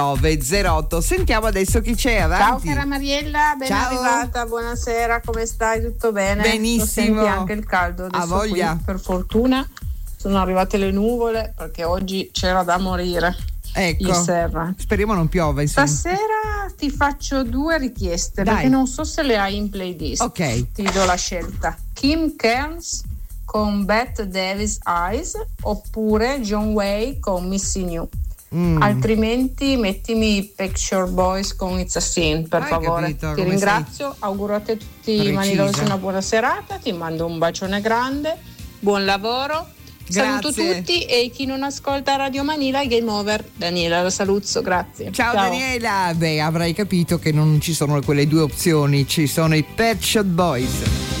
908. Sentiamo adesso chi c'è avanti. Ciao cara Mariella, ben Ciao. arrivata, buonasera, come stai? Tutto bene? Benissimo. Lo senti anche il caldo adesso? A voglia. Qui, per fortuna sono arrivate le nuvole perché oggi c'era da morire. Ecco, in serra. Speriamo non piova, insomma. Stasera ti faccio due richieste. Dai. Perché non so se le hai in playlist. Ok. Ti do la scelta: Kim Carnes con Bette Davis Eyes oppure John Way con Missing You. Altrimenti mettimi Picture Boys con It's a Sin, per Hai favore. capito, Ti come ringrazio, auguro a te tutti precisa. manilosi una buona serata, ti mando un bacione grande, buon lavoro. Saluto Grazie. tutti e chi non ascolta Radio Manila, Game Over. Daniela, la saluzzo, grazie. Ciao Daniela. Beh, avrai capito che non ci sono quelle due opzioni, ci sono i Pet Shop Boys.